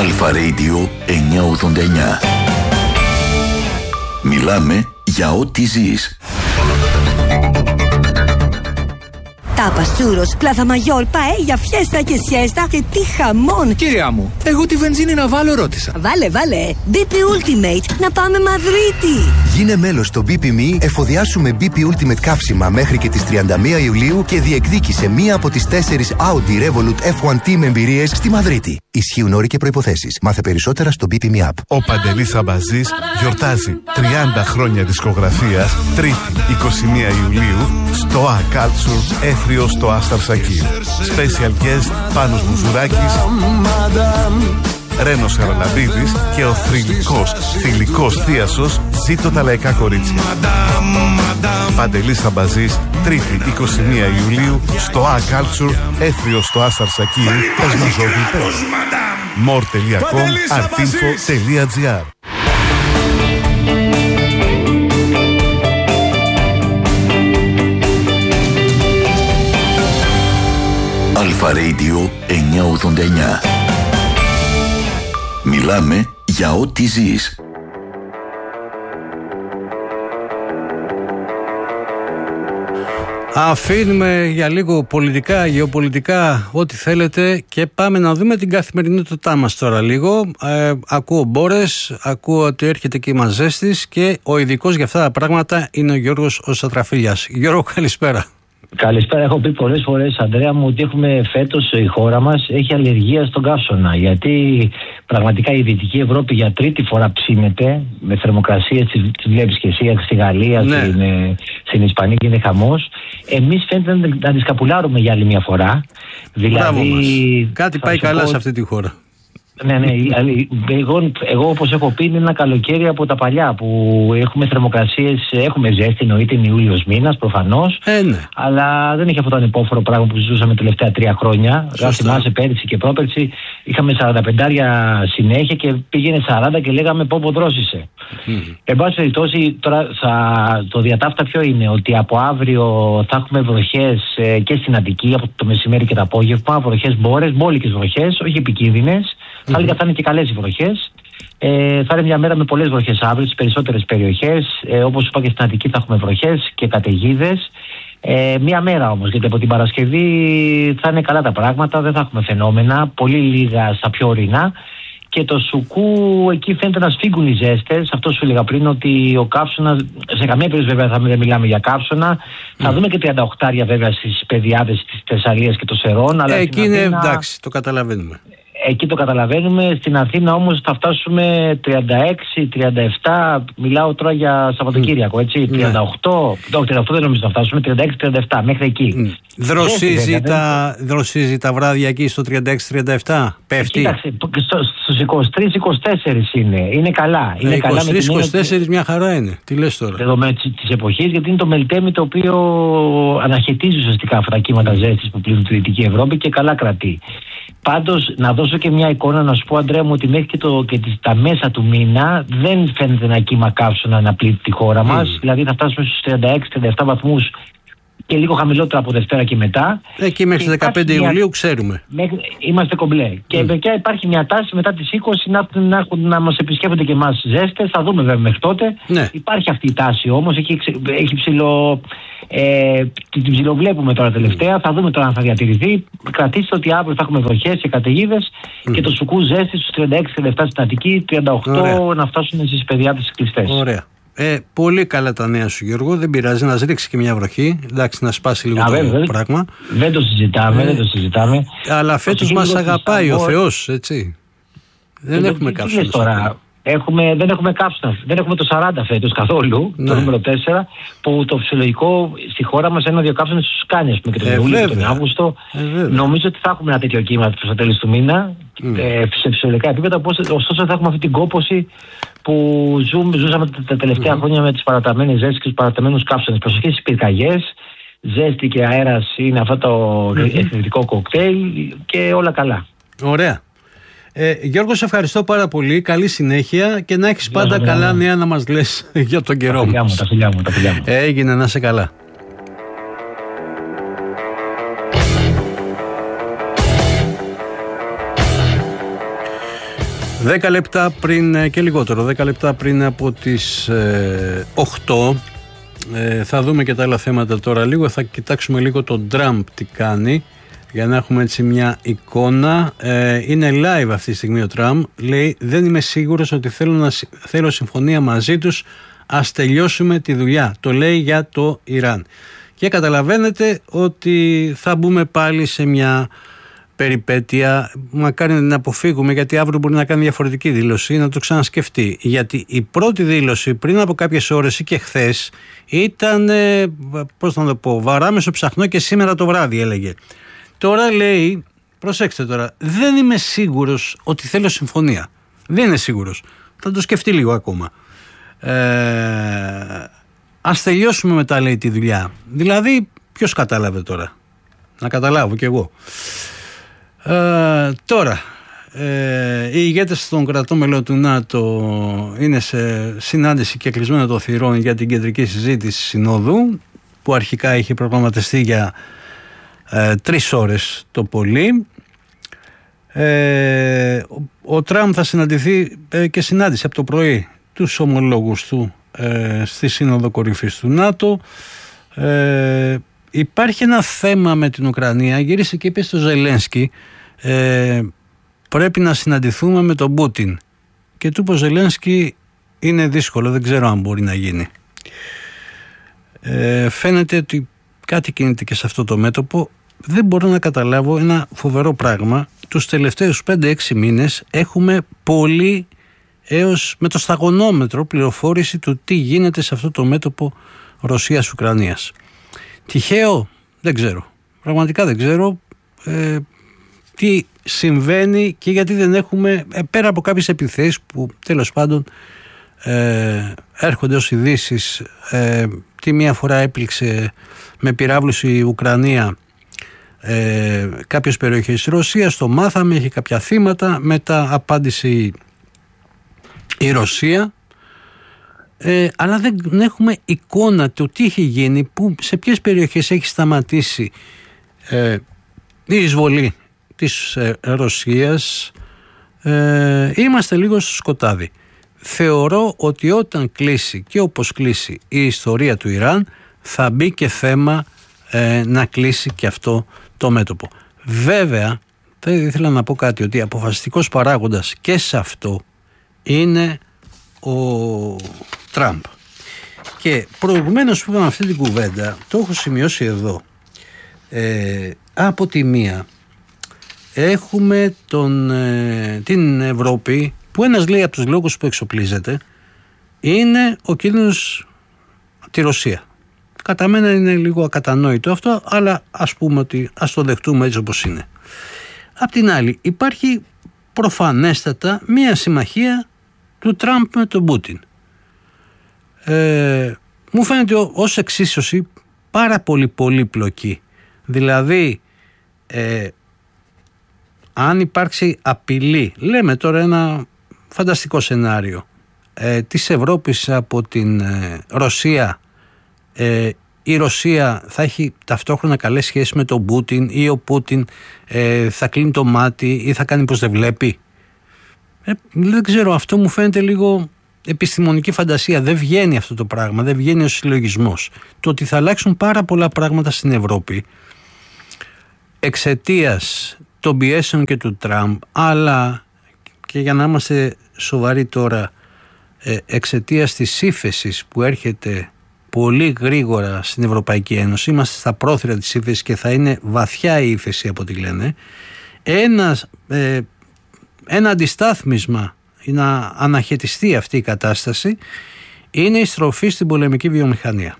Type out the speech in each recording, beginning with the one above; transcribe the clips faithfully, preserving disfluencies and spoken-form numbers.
Αλφα Radio εννιακόσια ογδόντα εννιά. Μιλάμε για ό,τι ζεις. Τάπας, τσούρος, πλάθα μαγιόρ, παέλια, φιέστα και σιέστα και τι χαμόν! Κυρία μου, εγώ τη βενζίνη να βάλω ρώτησα. Βάλε, βάλε! μπι πι Ultimate, να πάμε Μαδρίτη! Γίνε μέλος στο μπι πι εμ ι, εφοδιάσουμε μπι πι Ultimate καύσιμα μέχρι και τις τριάντα μία Ιουλίου και διεκδίκησε μία από τις τέσσερις Audi Revolut εφ ουάν τι με εμπειρίες στη Μαδρίτη. Ισχύουν όροι και προϋποθέσεις. Μάθε περισσότερα στο μπι πι εμ ι App. Ο Παντελής Αμπαζής γιορτάζει τριάντα χρόνια δισκογραφίας, Τρίτη εικοστή πρώτη Ιουλίου, στο A Culture, Έθριο στο Άσταρ Σακίρ. Special guest Πάνος Μουζουράκης, Ρένος Χαραλαμπίδης και ο θρυλικός, θηλυκός θίασος Ζήτω τα λαϊκά κορίτσια. Παντελής Αμπαζής, Τρίτη εικοστή πρώτη Ιουλίου, στο A Culture, Έθριο στο Άσταρ Σακίρ. Πες μας όλοι πες. more τελεία com, artinfo τελεία gr. Αλφα Radio εννιακόσια ογδόντα εννιά. Μιλάμε για ό,τι ζεις. Αφήνουμε για λίγο πολιτικά, γεωπολιτικά, ό,τι θέλετε και πάμε να δούμε την καθημερινότητά μας τώρα λίγο. Ε, ακούω μπόρες, ακούω ότι έρχεται και η Μαζέστης και ο ειδικός για αυτά τα πράγματα είναι ο Γιώργος ο Σατραφίλιας. Γιώργο, καλησπέρα. Καλησπέρα. Έχω πει πολλές φορές, Ανδρέα μου, ότι έχουμε φέτος η χώρα μας έχει αλλεργία στον καύσωνα. Γιατί πραγματικά η Δυτική Ευρώπη για τρίτη φορά ψήνεται με θερμοκρασίες, τις βλέπεις και εσύ στη Γαλλία, ναι. στην, στην Ισπανία και είναι χαμός. Εμείς φαίνεται να τις καπουλάρουμε για άλλη μια φορά. Δηλαδή, κάτι πάει καλά πω... σε αυτή τη χώρα. Ναι, ναι. Εγώ, εγώ όπως έχω πει είναι ένα καλοκαίρι από τα παλιά που έχουμε θερμοκρασίες, έχουμε ζέστη, εννοείται είναι Ιούλιος μήνας προφανώς, ε, ναι. αλλά δεν έχει αυτό το ανυπόφορο πράγμα που ζούσαμε τα τελευταία τρία χρόνια. Αν θυμάσαι πέρυσι και πρόπερσι είχαμε σαράντα πέντε συνέχεια και πήγαινε σαράντα και λέγαμε πω πω δρόσησε. Mm. Εν πάση περιπτώσει τώρα θα, το διατάφτα ποιο είναι, ότι από αύριο θα έχουμε βροχές ε, και στην Αττική από το μεσημέρι και το απόγευμα, βροχές μπόρες, μπόλικες βροχές, όχι επικίνδυνες. Mm-hmm. Θα έλεγα θα είναι και καλές οι βροχές. Ε, θα είναι μια μέρα με πολλές βροχές αύριο στις περισσότερες περιοχές. Ε, όπως είπα και στην Αττική θα έχουμε βροχές και καταιγίδες. Ε, μια μέρα όμως, γιατί από την Παρασκευή θα είναι καλά τα πράγματα, δεν θα έχουμε φαινόμενα, πολύ λίγα στα πιο ορεινά. Και το Σουκού εκεί φαίνεται να σφίγγουν οι ζέστες. Αυτό σου έλεγα πριν, ότι ο καύσωνας, σε καμία περίπτωση βέβαια θα δεν μιλάμε για καύσωνα. Mm. Θα δούμε και τριάντα οκτώ βέβαια στις πεδιάδες της Θεσσαλίας και των Σερών. Αλλά ε, εκεί είναι Αθήνα, εντάξει, το καταλαβαίνουμε. Εκεί το καταλαβαίνουμε. Στην Αθήνα όμως θα φτάσουμε τριάντα έξι τριάντα επτά. Μιλάω τώρα για Σαββατοκύριακο, έτσι. Mm. τριάντα οκτώ. Mm. Το τριάντα οκτώ δεν νομίζω να φτάσουμε. τριάντα έξι τριάντα επτά μέχρι εκεί. Mm. Δροσίζει, τα, δροσίζει τα βράδια εκεί στο τριάντα έξι τριάντα επτά. Πέφτει. Κοίταξε, στους είκοσι τρία είκοσι τέσσερα είναι. Είναι καλά. Είναι είκοσι τρία είκοσι τέσσερα μια χαρά είναι. Τι λες τώρα. Δεδομένου της εποχής, γιατί είναι το μελτέμι το οποίο αναχαιτίζει ουσιαστικά αυτά τα κύματα ζέστης που πλήττουν τη Δυτική Ευρώπη και καλά κρατεί. Πάντως, να δώσω και μια εικόνα, να σου πω, Ανδρέα μου, ότι μέχρι και, το, και τα μέσα του μήνα δεν φαίνεται ένα κύμα καύσωνα να πλήττει τη χώρα μας. Mm. Δηλαδή θα φτάσουμε στους τριάντα έξι τριάντα επτά βαθμούς και λίγο χαμηλότερα από Δευτέρα και μετά. Εκεί μέχρι τις δεκαπέντε Ιουλίου μια... ξέρουμε. Μέχρι... Είμαστε κομπλέ. Mm. Και παιδιά υπάρχει μια τάση μετά τις είκοσι να, να, να μας επισκέφτονται και εμάς ζέστες. Θα δούμε βέβαια μέχρι τότε. Ναι. Υπάρχει αυτή η τάση όμως. Έχει, έχει ψηλο... Ε, την ψιλοβλέπουμε τώρα τελευταία. Mm. Θα δούμε τώρα αν θα διατηρηθεί. Κρατήστε ότι αύριο θα έχουμε βροχές και καταιγίδες mm. και το Σουκού ζέστη στους τριάντα έξι τριάντα επτά στην Αττική, τριάντα οκτώ Ωραία. Να φτάσουν στις πεδιάδες κλειστές. Ωραία. Ε, πολύ καλά τα νέα σου, Γιώργο. Δεν πειράζει να ρίξει και μια βροχή. Εντάξει, να σπάσει λίγο Α, το βέβαια, πράγμα. Δεν το συζητάμε, ε, δεν το συζητάμε. Αλλά φέτος μας αγαπάει ο Θεός, έτσι. Δεν, δεν έχουμε καύσωνα τώρα. Έχουμε, δεν έχουμε καύσωνα. Δεν έχουμε το σαράντα φέτος καθόλου, ναι. Το νούμερο τέσσερα, που το φυσιολογικό στη χώρα μας ένα-δύο καύσωνες στους κάνει, ας πούμε, και τον Ιούλιο και τον Αύγουστο. Ε, Νομίζω ότι θα έχουμε ένα τέτοιο κύμα προς τα τέλη του μήνα, mm. ε, σε φυσιολογικά επίπεδα. Ωστόσο, θα έχουμε αυτή την κόπωση που ζούμε, ζούσαμε τα τελευταία mm. χρόνια με τις παραταμένες ζέστες και τους παραταμένους καύσωνες. Προσοχή στις πυρκαγιές, ζέστη και αέρας είναι αυτό το mm-hmm. εθνικό κοκτέιλ και όλα καλά. Ωραία. Ε, Γιώργο, σε ευχαριστώ πάρα πολύ. Καλή συνέχεια και να έχεις πάντα καλά, καλά νέα να μας λες για τον καιρό μας. Τα φιλιά μου, τα φιλιά μου, τα φιλιά μου. Έγινε, να είσαι καλά. Δέκα λεπτά πριν και λιγότερο, δέκα λεπτά πριν από τις ε, οκτώ. Ε, θα δούμε και τα άλλα θέματα τώρα λίγο. Θα κοιτάξουμε λίγο τον Τραμπ τι κάνει, για να έχουμε έτσι μια εικόνα. Ε, είναι live αυτή τη στιγμή ο Τραμπ. Λέει: δεν είμαι σίγουρος ότι θέλω, να, θέλω συμφωνία μαζί τους. Ας τελειώσουμε τη δουλειά. Το λέει για το Ιράν. Και καταλαβαίνετε ότι θα μπούμε πάλι σε μια περιπέτεια. Μακάρι να την αποφύγουμε, γιατί αύριο μπορεί να κάνει διαφορετική δήλωση, να το ξανασκεφτεί. Γιατί η πρώτη δήλωση πριν από κάποιες ώρες ή και χθες ήταν, πώς να το πω, βαράμε στο ψαχνό και σήμερα το βράδυ, έλεγε. Τώρα λέει, προσέξτε τώρα, δεν είμαι σίγουρος ότι θέλω συμφωνία. Δεν είναι σίγουρος. Θα το σκεφτεί λίγο ακόμα. Ε, ας τελειώσουμε μετά, λέει, τη δουλειά. Δηλαδή, ποιος κατάλαβε τώρα? Να καταλάβω κι εγώ. Ε, τώρα, ε, οι ηγέτες των κρατών μελών του ΝΑΤΟ είναι σε συνάντηση και κλεισμένα των θυρών για την κεντρική συζήτηση συνόδου, που αρχικά είχε προγραμματιστεί για ε, τρεις ώρες το πολύ. Ε, ο, ο Τραμπ θα συναντηθεί ε, και συνάντησε από το πρωί τους ομολόγους του ε, στη Σύνοδο Κορυφής του ΝΑΤΟ. Ε, υπάρχει ένα θέμα με την Ουκρανία. Γύρισε και είπε στο Ζελένσκι, ε, πρέπει να συναντηθούμε με τον Πούτιν, και του είπε ο Ζελένσκι, είναι δύσκολο, δεν ξέρω αν μπορεί να γίνει. Ε, φαίνεται ότι κάτι κινείται και σε αυτό το μέτωπο. Δεν μπορώ να καταλάβω ένα φοβερό πράγμα. Τους τελευταίους πέντε έξι μήνες έχουμε πολύ, έως με το σταγονόμετρο, πληροφόρηση του τι γίνεται σε αυτό το μέτωπο Ρωσίας-Ουκρανίας. Τυχαίο? Δεν ξέρω. Πραγματικά δεν ξέρω ε, τι συμβαίνει, και γιατί δεν έχουμε, ε, πέρα από κάποιες επιθέσεις που τέλος πάντων ε, έρχονται ως ειδήσεις. Ε, τη μία φορά έπληξε με πυράβλους η Ουκρανία ε, κάποιες περιοχές της Ρωσίας, το μάθαμε, έχει κάποια θύματα, μετά απάντησε η, η Ρωσία. Ε, αλλά δεν έχουμε εικόνα του τι έχει γίνει, που, σε ποιες περιοχές έχει σταματήσει ε, η εισβολή της ε, Ρωσίας. Ε, είμαστε λίγο στο σκοτάδι. Θεωρώ ότι όταν κλείσει, και όπως κλείσει η ιστορία του Ιράν, θα μπει και θέμα ε, να κλείσει και αυτό το μέτωπο. Βέβαια, θα ήθελα να πω κάτι, ότι αποφασιστικός παράγοντας και σε αυτό είναι ο Τραμπ. Και προηγουμένως που είπαμε αυτή την κουβέντα, το έχω σημειώσει εδώ. Ε, από τη μία έχουμε τον, ε, την Ευρώπη, που ένας λέει από τους λόγους που εξοπλίζεται είναι ο κίνδυνος τη Ρωσία. Κατά μένα είναι λίγο ακατανόητο αυτό, αλλά ας πούμε ότι ας το δεχτούμε έτσι όπως είναι. Απ' την άλλη υπάρχει προφανέστατα μία συμμαχία του Τραμπ με τον Πούτιν. Ε, μου φαίνεται ως εξίσωση πάρα πολύ πολύπλοκη. Δηλαδή, ε, αν υπάρξει απειλή, λέμε τώρα ένα φανταστικό σενάριο, ε, της Ευρώπης από την ε, Ρωσία, ε, η Ρωσία θα έχει ταυτόχρονα καλές σχέσεις με τον Πούτιν, ή ο Πούτιν ε, θα κλείνει το μάτι ή θα κάνει πως δεν βλέπει. Ε, δεν ξέρω, αυτό μου φαίνεται λίγο επιστημονική φαντασία. Δεν βγαίνει αυτό το πράγμα, δεν βγαίνει ο συλλογισμός. Το ότι θα αλλάξουν πάρα πολλά πράγματα στην Ευρώπη εξαιτίας των πιέσεων και του Τραμπ, αλλά και για να είμαστε σοβαροί τώρα, εξαιτίας της ύφεσης που έρχεται πολύ γρήγορα στην Ευρωπαϊκή Ένωση, είμαστε στα πρόθυρα της ύφεσης και θα είναι βαθιά η ύφεση από ό,τι λένε, ένα, ε, ένα αντιστάθμισμα να αναχαιτιστεί αυτή η κατάσταση είναι η στροφή στην πολεμική βιομηχανία.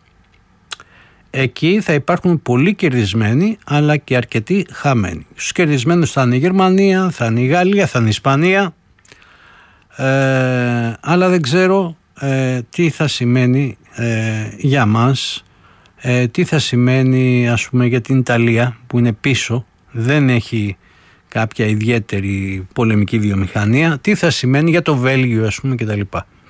Εκεί θα υπάρχουν πολλοί κερδισμένοι, αλλά και αρκετοί χαμένοι. Στους κερδισμένους θα είναι η Γερμανία, θα είναι η Γαλλία, θα είναι η Ισπανία, ε, αλλά δεν ξέρω ε, τι θα σημαίνει ε, για μας, ε, τι θα σημαίνει ας πούμε για την Ιταλία που είναι πίσω, δεν έχει κάποια ιδιαίτερη πολεμική βιομηχανία, τι θα σημαίνει για το Βέλγιο ας πούμε κτλ.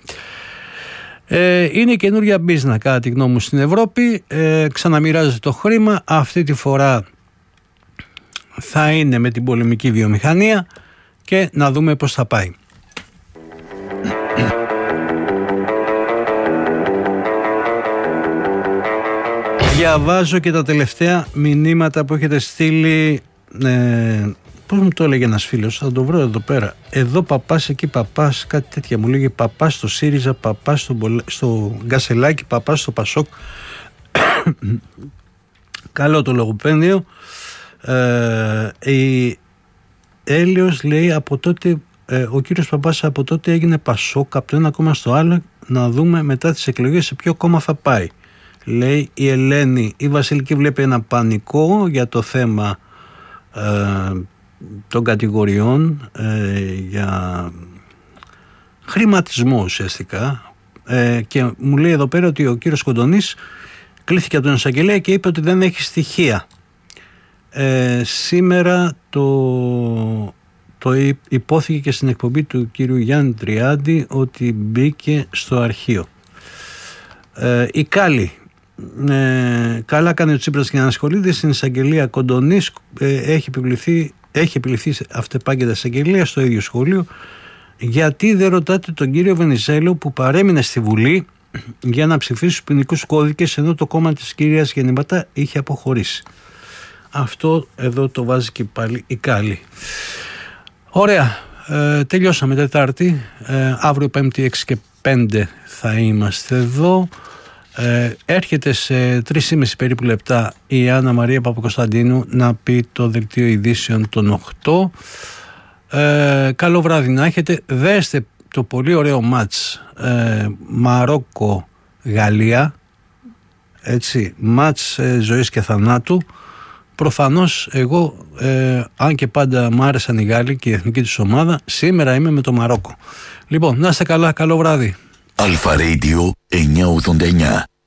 Ε, είναι καινούργια μπίζνα κατά τη γνώμη μου στην Ευρώπη, ε, ξαναμοιράζεται το χρήμα, αυτή τη φορά θα είναι με την πολεμική βιομηχανία και να δούμε πώς θα πάει. Διαβάζω και τα τελευταία μηνύματα που έχετε στείλει. ε, Πώς μου το έλεγε ένας φίλος, θα το βρω εδώ πέρα. Εδώ παπάς, εκεί παπάς, κάτι τέτοια μου λέγε. Παπάς στο ΣΥΡΙΖΑ, παπάς στο, στο Γκασελάκι, παπάς στο Πασόκ. Καλό το λογοπαίδιο. ε, η Έλεος λέει από τότε, ε, ο κύριος Παπάς από τότε έγινε Πασόκ, από το ένα κόμμα στο άλλο, να δούμε μετά τις εκλογές σε ποιο κόμμα θα πάει. Λέει η Ελένη. Η Βασιλική βλέπει ένα πανικό για το θέμα ε, των κατηγοριών ε, για χρηματισμό ουσιαστικά, ε, και μου λέει εδώ πέρα ότι ο κύριος Κοντονής κλήθηκε από τον εισαγγελέα και είπε ότι δεν έχει στοιχεία. Ε, σήμερα το, το υπόθηκε και στην εκπομπή του κύριου Γιάννη Τριάντη ότι μπήκε στο αρχείο. Ε, η Κάλλη. Ε, καλά κάνει ο Τσίπρας και να ασχολείται. Στην εισαγγελία Κοντονής ε, έχει επιβληθεί έχει επιληφθεί αυτεπάγγελτα εισαγγελία στο ίδιο σχολείο. Γιατί δεν ρωτάτε τον κύριο Βενιζέλο που παρέμεινε στη Βουλή για να ψηφίσει τους ποινικούς κώδικες, ενώ το κόμμα της κυρίας Γεννηματά είχε αποχωρήσει. Αυτό εδώ το βάζει και πάλι η Κάλλη. Ωραία, ε, τελειώσαμε Τετάρτη. ε, Αύριο Πέμπτη έξι και πέντε θα είμαστε εδώ. Ε, έρχεται σε τρία και μισό περίπου λεπτά η Άννα Μαρία Παπακοσταντίνου να πει το δελτίο ειδήσεων των οκτώ. Ε, καλό βράδυ να έχετε. Δέστε το πολύ ωραίο μάτς ε, Μαρόκο-Γαλλία, έτσι, μάτς ε, ζωής και θανάτου. Προφανώς εγώ, ε, αν και πάντα μ' άρεσαν οι Γάλλοι και η εθνική τους ομάδα, σήμερα είμαι με το Μαρόκο. Λοιπόν, να είστε καλά, καλό βράδυ. Αλφα Radio εννιακόσια ογδόντα εννιά.